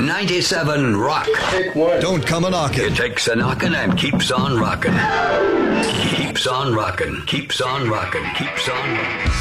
97 Rock. Take one. Don't come a knocking. It takes a knocking and keeps on rocking. Keeps on rocking. Keeps on rocking. Keeps on rocking.